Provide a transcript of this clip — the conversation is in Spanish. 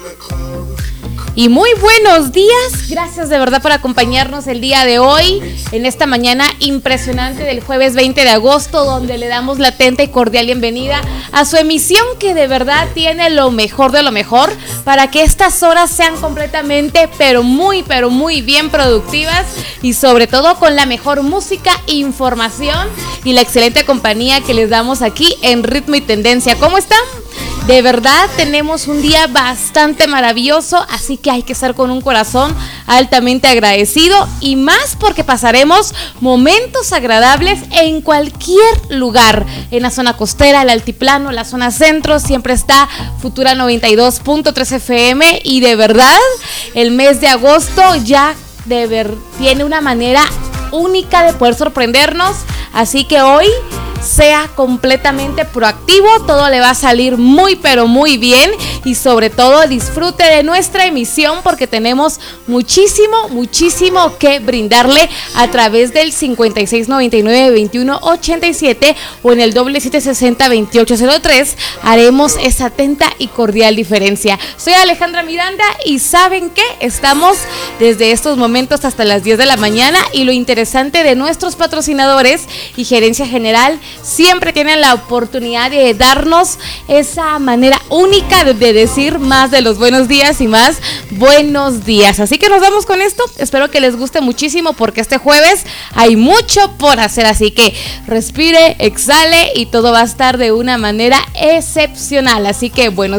Y muy buenos días, gracias de verdad por acompañarnos el día de hoy, en esta mañana impresionante del jueves 20 de agosto, donde le damos la atenta y cordial bienvenida a su emisión que de verdad tiene lo mejor de lo mejor, para que estas horas sean completamente, pero muy bien productivas, y sobre todo con la mejor música, información y la excelente compañía que les damos aquí en Ritmo y Tendencia. ¿Cómo están? De verdad tenemos un día bastante maravilloso, así que hay que estar con un corazón altamente agradecido, y más porque pasaremos momentos agradables en cualquier lugar, en la zona costera, el altiplano, la zona centro. Siempre está Futura 92.3 FM, y de verdad el mes de agosto ya tiene una manera única de poder sorprendernos, así que hoy sea completamente proactivo, todo le va a salir muy bien, y sobre todo disfrute de nuestra emisión, porque tenemos muchísimo que brindarle a través del 5699-2187 o en el 7760-2803. Haremos esa atenta y cordial diferencia. Soy Alejandra Miranda, y ¿saben qué? Estamos desde estos momentos hasta las 10 de la mañana, y lo interesante de nuestros patrocinadores y gerencia general siempre tienen la oportunidad de darnos esa manera única de decir más de los buenos días y más buenos días. Así que nos vamos con esto. Espero que les guste muchísimo, porque este jueves hay mucho por hacer. Así que respire, exhale, y todo va a estar de una manera excepcional. Así que buenos